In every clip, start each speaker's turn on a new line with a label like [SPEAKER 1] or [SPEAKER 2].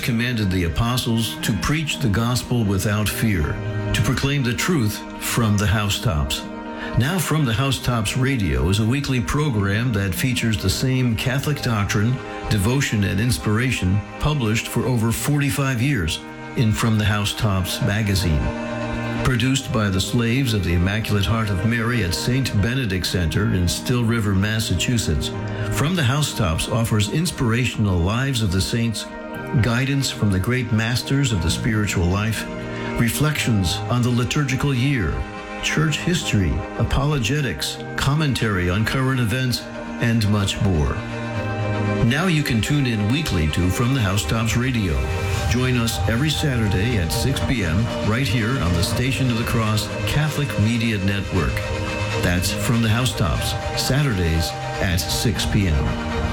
[SPEAKER 1] commanded the apostles to preach the gospel without fear, to proclaim the truth from the housetops. Now From the Housetops Radio is a weekly program that features the same Catholic doctrine, devotion, and inspiration published for over 45 years in From the Housetops magazine. Produced by the slaves of the Immaculate Heart of Mary at St. Benedict Center in Still River, Massachusetts, From the Housetops offers inspirational lives of the saints, guidance from the great masters of the spiritual life, reflections on the liturgical year, church history, apologetics, commentary on current events, and much more. Now you can tune in weekly to From the Housetops Radio. Join us every Saturday at 6 p.m. right here on the Station of the Cross Catholic Media Network. That's From the Housetops, Saturdays at 6 p.m.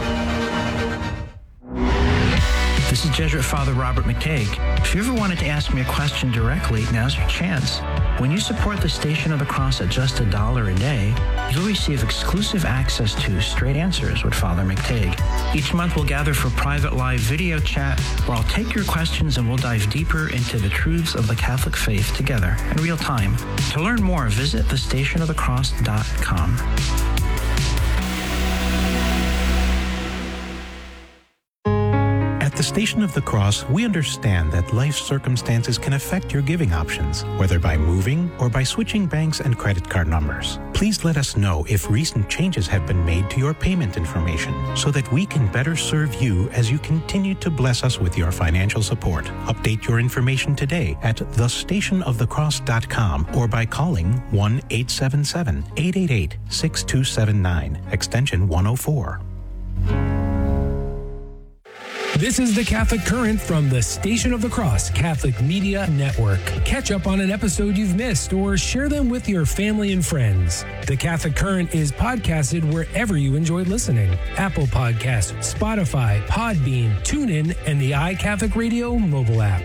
[SPEAKER 2] This is Jesuit Father Robert McTague. If you ever wanted to ask me a question directly, now's your chance. When you support the Station of the Cross at just $1 a day, you'll receive exclusive access to Straight Answers with Father McTague. Each month we'll gather for private live video chat where I'll take your questions and we'll dive deeper into the truths of the Catholic faith together in real time. To learn more, visit thestationofthecross.com.
[SPEAKER 3] At the Station of the Cross, we understand that life circumstances can affect your giving options, whether by moving or by switching banks and credit card numbers. Please let us know if recent changes have been made to your payment information so that we can better serve you as you continue to bless us with your financial support. Update your information today at thestationofthecross.com or by calling 1-877-888-6279, extension 104.
[SPEAKER 4] This is the Catholic Current from the Station of the Cross Catholic Media Network. Catch up on an episode you've missed or share them with your family and friends. The Catholic Current is podcasted wherever you enjoy listening. Apple Podcasts, Spotify, Podbean, TuneIn, and the iCatholic Radio mobile app.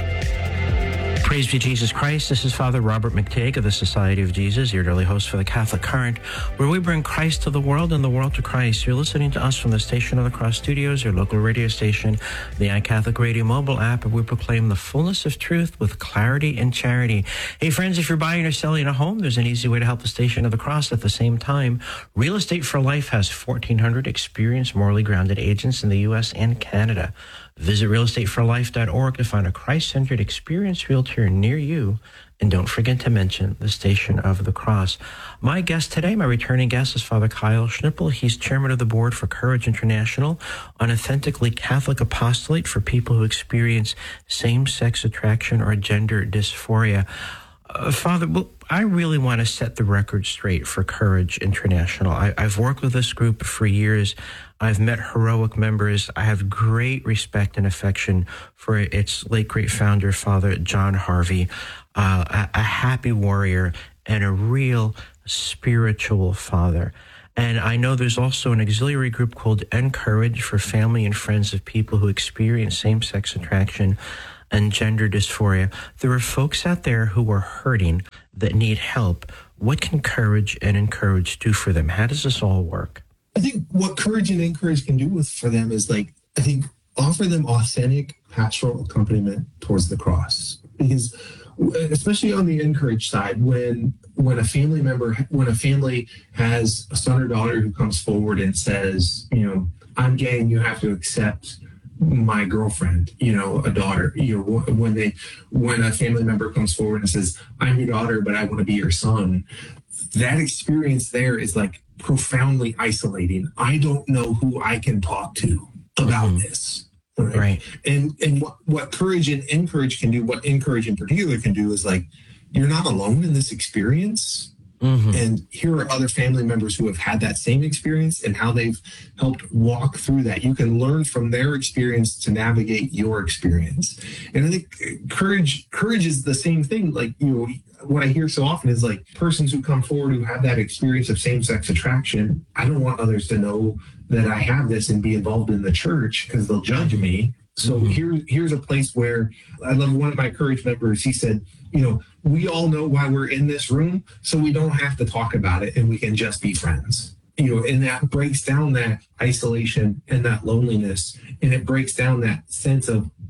[SPEAKER 2] Praise be Jesus Christ. This is Father Robert McTague of the Society of Jesus, your daily host for the Catholic Current, where we bring Christ to the world and the world to Christ. You're listening to us from the Station of the Cross Studios, your local radio station, the iCatholic Radio mobile app, and we proclaim the fullness of truth with clarity and charity. Hey, friends, if you're buying or selling a home, there's an easy way to help the Station of the Cross at the same time. Real Estate for Life has 1,400 experienced, morally grounded agents in the U.S. and Canada. Visit realestateforlife.org to find a Christ-centered, experienced realtor near you. And don't forget to mention the Station of the Cross. My guest today, my returning guest, is Father Kyle Schnippel. He's chairman of the board for Courage International, an authentically Catholic apostolate for people who experience same-sex attraction or gender dysphoria. Father, I really want to set the record straight for Courage International. I've worked with this group for years. I've met heroic members. I have great respect and affection for its late great founder, Father John Harvey, a happy warrior and a real spiritual father. And I know there's also an auxiliary group called Encourage for family and friends of people who experience same-sex attraction and gender dysphoria. There are folks out there who are hurting that need help. What can Courage and Encourage do for them? How does this all work?
[SPEAKER 5] I think what Courage and Encourage can do for them is offer them authentic pastoral accompaniment towards the cross. Because especially on the Encourage side, when a family has a son or daughter who comes forward and says, I'm gay and you have to accept my girlfriend, a daughter, when a family member comes forward and says, I'm your daughter, but I want to be your son, that experience there is profoundly isolating. I don't know who I can talk to about this. Right. And what Courage and Encourage can do, what Encourage in particular can do is you're not alone in this experience. Mm-hmm. And here are other family members who have had that same experience and how they've helped walk through that. You can learn from their experience to navigate your experience. And I think courage is the same thing. What I hear so often is persons who come forward who have that experience of same-sex attraction. I don't want others to know that I have this and be involved in the church because they'll judge me. So here's a place where I love one of my Courage members. He said, we all know why we're in this room, so we don't have to talk about it and we can just be friends. And that breaks down that isolation and that loneliness. And it breaks down that sense of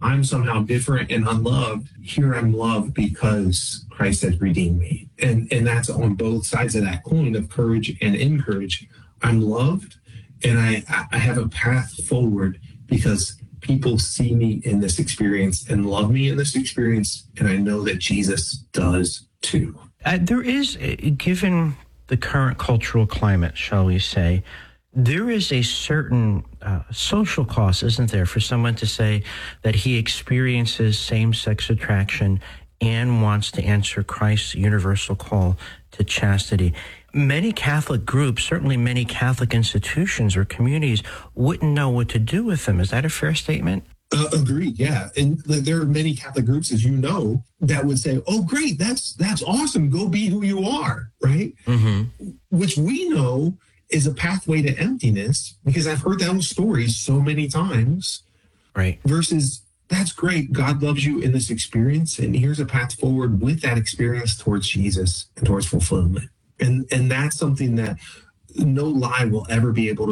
[SPEAKER 5] I'm somehow different and unloved. Here I'm loved because Christ has redeemed me. And that's on both sides of that coin of courage and encourage. I'm loved, and I have a path forward because people see me in this experience and love me in this experience, and I know that Jesus does too.
[SPEAKER 2] There is, given the current cultural climate, shall we say, there is a certain social cost, isn't there, for someone to say that he experiences same-sex attraction and wants to answer Christ's universal call to chastity. Many Catholic groups, certainly many Catholic institutions or communities, wouldn't know what to do with them. Is that a fair statement?
[SPEAKER 5] Agreed, yeah. And there are many Catholic groups, as you know, that would say, oh, great, that's awesome. Go be who you are, right? Mm-hmm. Which we know is a pathway to emptiness, because I've heard those stories so many times.
[SPEAKER 2] Right.
[SPEAKER 5] Versus, that's great. God loves you in this experience, and here's a path forward with that experience towards Jesus and towards fulfillment. And that's something that no lie will ever be able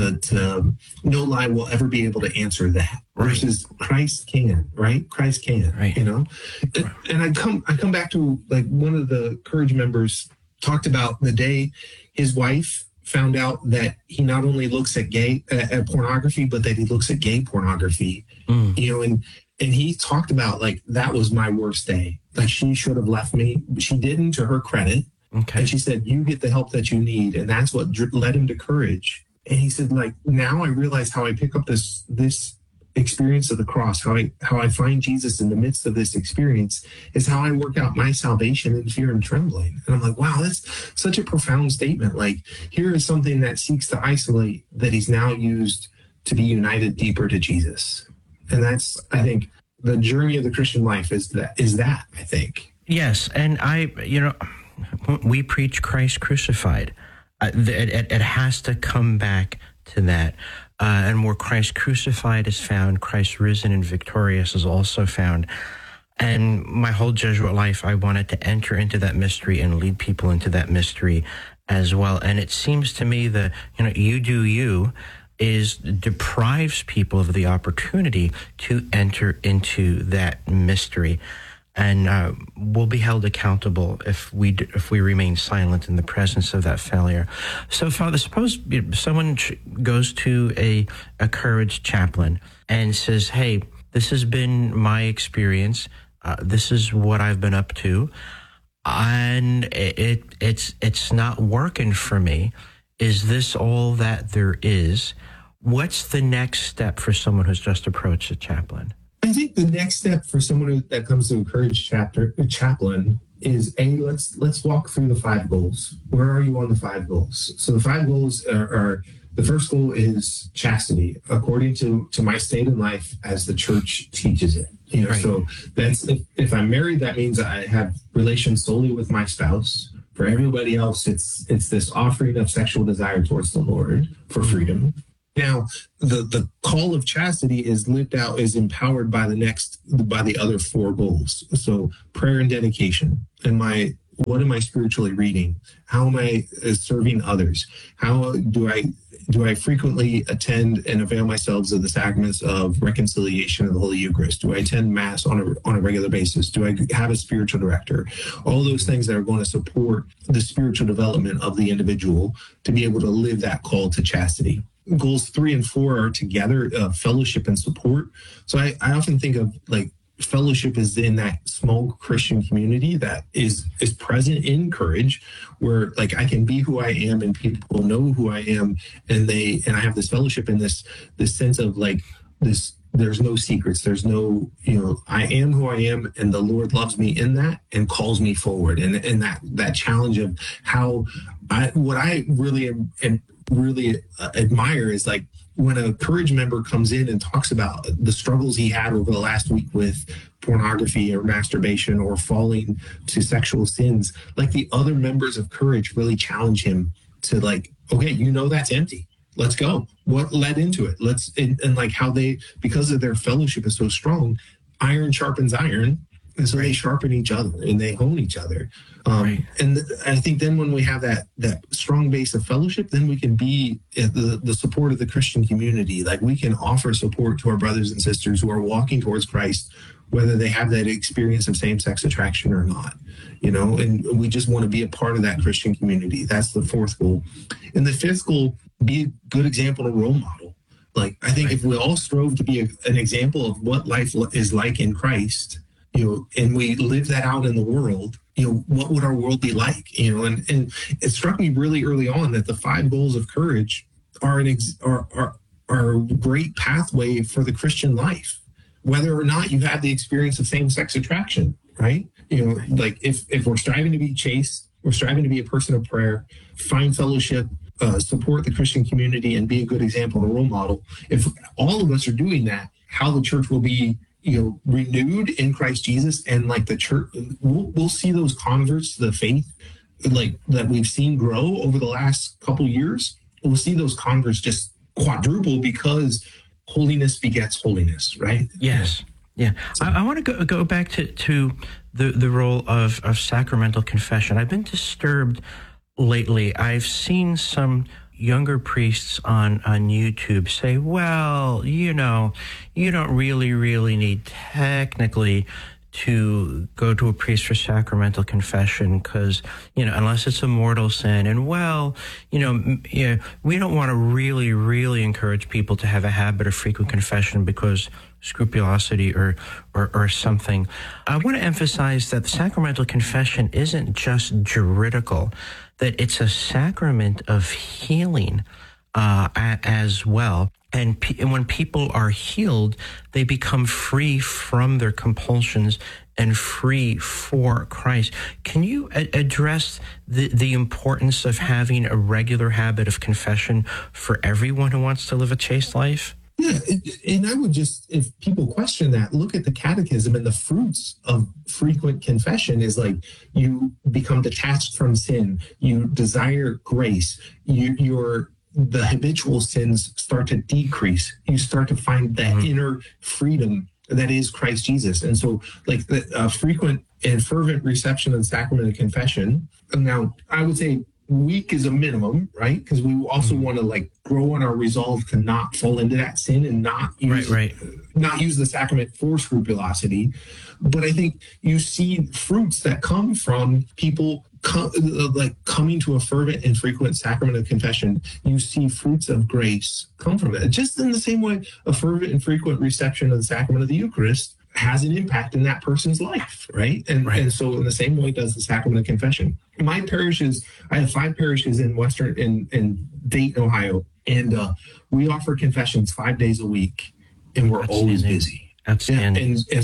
[SPEAKER 5] to no lie will ever be able to answer that. Right. Versus Christ can, right? Christ can,
[SPEAKER 2] right.
[SPEAKER 5] You know? And I come back to, like, one of the Courage members talked about the day his wife found out that he not only looks at at pornography, but that he looks at gay pornography, you know, and he talked about, like, that was my worst day. Like, she should have left me. She didn't, to her credit. Okay. And she said, you get the help that you need. And that's what led him to courage. And he said, like, now I realize how I pick up this experience of the cross, how I find Jesus in the midst of this experience is how I work out my salvation in fear and trembling. And I'm like, wow, that's such a profound statement. Like, here is something that seeks to isolate that he's now used to be united deeper to Jesus. And that's, I think, the journey of the Christian life is that, I think.
[SPEAKER 2] Yes. And we preach Christ crucified. It has to come back to that. And where Christ crucified is found, Christ risen and victorious is also found. And my whole Jesuit life, I wanted to enter into that mystery and lead people into that mystery as well. And it seems to me that, you do you deprives people of the opportunity to enter into that mystery. And we'll be held accountable if we remain silent in the presence of that failure. So, Father, suppose someone goes to a Courage chaplain and says, hey, this has been my experience. This is what I've been up to. And it's not working for me. Is this all that there is? What's the next step for someone who's just approached a chaplain?
[SPEAKER 5] I think the next step for someone that comes to a Courage chaplain is, let's walk through the 5 goals. Where are you on the 5 goals? So the 5 goals are the first goal is chastity, according to my state in life as the church teaches it. Right. So that's, if I'm married, that means I have relations solely with my spouse. For everybody else, it's this offering of sexual desire towards the Lord for freedom. Now, the call of chastity is lived out, is empowered by the other 4 goals. So prayer and dedication. What am I spiritually reading? How am I serving others? How do I frequently attend and avail myself of the sacraments of reconciliation of the Holy Eucharist? Do I attend Mass on a regular basis? Do I have a spiritual director? All those things that are going to support the spiritual development of the individual to be able to live that call to chastity. Goals 3 and 4 are together, fellowship and support. So I often think of, like, fellowship is in that small Christian community that is present in Courage, where, like, I can be who I am and people know who I am, and I have this fellowship and this sense of, like, this. There's no secrets. There's no, I am who I am, and the Lord loves me in that and calls me forward. And that challenge of what I really am really admire is, like, when a Courage member comes in and talks about the struggles he had over the last week with pornography or masturbation or falling to sexual sins, like, the other members of Courage really challenge him to, like, okay, that's empty. Let's go. What led into it? And like how they, because of their fellowship is so strong, iron sharpens iron. And so they sharpen each other and they hone each other. And I think then when we have that strong base of fellowship, then we can be the support of the Christian community. Like we can offer support to our brothers and sisters who are walking towards Christ, whether they have that experience of same-sex attraction or not, and we just want to be a part of that Christian community. That's the fourth goal. And the fifth goal, be a good example and a role model. Like, I think if we all strove to be an example of what life is like in Christ, and we live that out in the world, what would our world be like? And it struck me really early on that the 5 goals of courage are a great pathway for the Christian life, whether or not you have the experience of same-sex attraction, right? Like if we're striving to be chaste, we're striving to be a person of prayer, find fellowship, support the Christian community, and be a good example and a role model. If all of us are doing that, how the church will be renewed in Christ Jesus, and like the church, we'll see those converts to the faith, like that we've seen grow over the last couple years. We'll see those converts just quadruple because holiness begets holiness, right?
[SPEAKER 2] Yes. Yeah. So, I want to go back to the role of sacramental confession. I've been disturbed lately. I've seen some younger priests on YouTube say, well, you don't really need technically to go to a priest for sacramental confession because, unless it's a mortal sin. And we don't want to really encourage people to have a habit of frequent confession because scrupulosity or something. I want to emphasize that the sacramental confession isn't just juridical, that it's a sacrament of healing as well. And when people are healed, they become free from their compulsions and free for Christ. Can you address the importance of having a regular habit of confession for everyone who wants to live a chaste life?
[SPEAKER 5] Yeah, and I would just, if people question that, look at the catechism, and the fruits of frequent confession is like you become detached from sin, you desire grace, the habitual sins start to decrease, you start to find that inner freedom that is Christ Jesus. And so like the frequent and fervent reception of the sacrament of confession, now I would say week is a minimum, right? Because we also want to like grow in our resolve to not fall into that sin and not use the sacrament for scrupulosity. But I think you see fruits that come from people coming to a fervent and frequent sacrament of confession. You see fruits of grace come from it. Just in the same way, a fervent and frequent reception of the sacrament of the Eucharist has an impact in that person's life, right? And so in the same way does the sacrament of confession. My parishes, I have 5 parishes in Dayton, Ohio, and we offer confessions 5 days a week, and we're always busy.
[SPEAKER 2] Outstanding.
[SPEAKER 5] And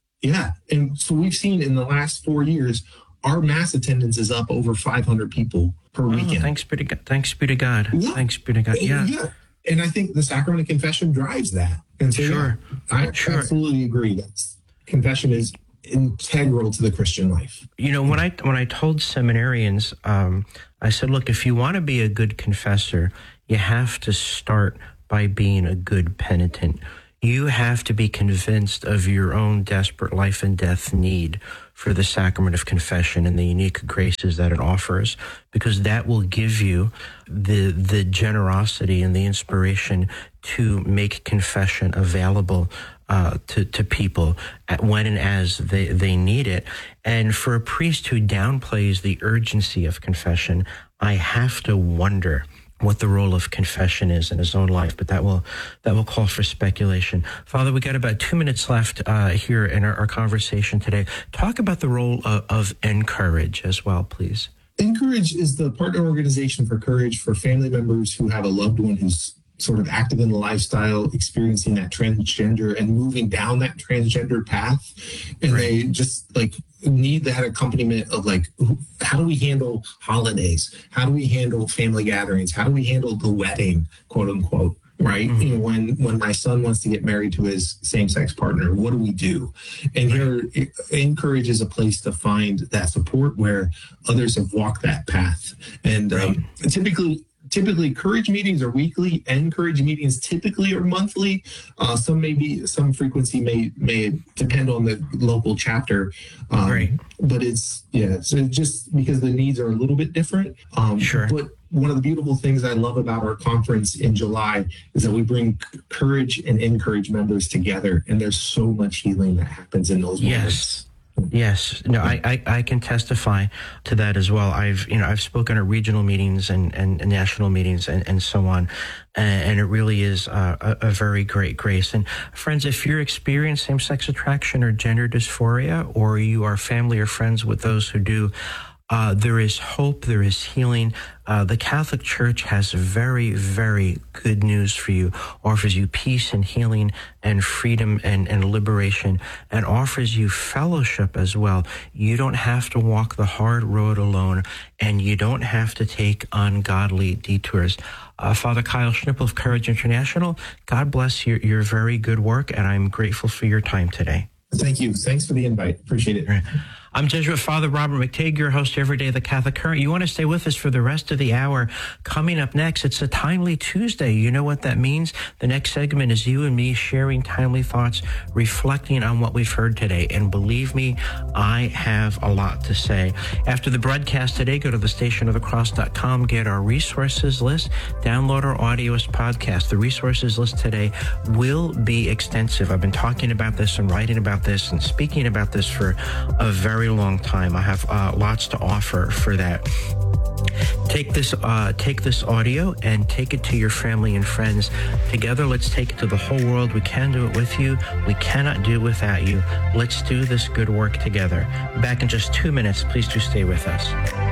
[SPEAKER 5] so we've seen in the last 4 years, our mass attendance is up over 500 people per weekend.
[SPEAKER 2] Thanks be to God. Thanks be to God.
[SPEAKER 5] Yeah.
[SPEAKER 2] Thanks be to God. Yeah.
[SPEAKER 5] And I think the sacrament of confession drives that. And so, I absolutely agree. Confession is integral to the Christian life.
[SPEAKER 2] When I told seminarians, I said, look, if you want to be a good confessor, you have to start by being a good penitent. You have to be convinced of your own desperate life and death need for the sacrament of confession and the unique graces that it offers, because that will give you the generosity and the inspiration to make confession available to people when and as they need it. And for a priest who downplays the urgency of confession, I have to wonder what the role of confession is in his own life, but that will call for speculation. Father, we got about 2 minutes left here in our conversation today. Talk about the role of Encourage as well, please.
[SPEAKER 5] Encourage is the partner organization for courage for family members who have a loved one who's sort of active in the lifestyle, experiencing that transgender and moving down that transgender path. And they just need that accompaniment of how do we handle holidays? How do we handle family gatherings? How do we handle the wedding, quote unquote? Right. Mm-hmm. When my son wants to get married to his same-sex partner, what do we do? And here, Encourage is a place to find that support where others have walked that path. And typically typically Courage meetings are weekly, and Courage meetings typically are monthly. Some frequency may depend on the local chapter.
[SPEAKER 2] Right.
[SPEAKER 5] But so just because the needs are a little bit different.
[SPEAKER 2] Sure.
[SPEAKER 5] But one of the beautiful things I love about our conference in July is that we bring Courage and Encourage members together, and there's so much healing that happens in those moments.
[SPEAKER 2] Yes. No, I can testify to that as well. I've spoken at regional meetings and national meetings and so on. And it really is a very great grace. And friends, if you're experiencing same-sex attraction or gender dysphoria, or you are family or friends with those who do, there is hope, there is healing. The Catholic Church has very, very good news for you, offers you peace and healing and freedom and liberation, and offers you fellowship as well. You don't have to walk the hard road alone, and you don't have to take ungodly detours. Father Kyle Schnippel of Courage International, God bless your very good work, and I'm grateful for your time today.
[SPEAKER 5] Thank you. Thanks for the invite. Appreciate it.
[SPEAKER 2] I'm Jesuit Father Robert McTague, your host every day of the Catholic Current. You want to stay with us for the rest of the hour. Coming up next, it's a Timely Tuesday. You know what that means? The next segment is you and me sharing timely thoughts, reflecting on what we've heard today. And believe me, I have a lot to say. After the broadcast today, go to thestationofthecross.com, get our resources list, download our audio as podcast. The resources list today will be extensive. I've been talking about this and writing about this and speaking about this for a very long time. I have lots to offer for that. Take this audio and take it to your family and friends. Together, let's take it to the whole world. We can do it with you. We cannot do it without you. Let's do this good work together. Back in just 2 minutes. Please do stay with us.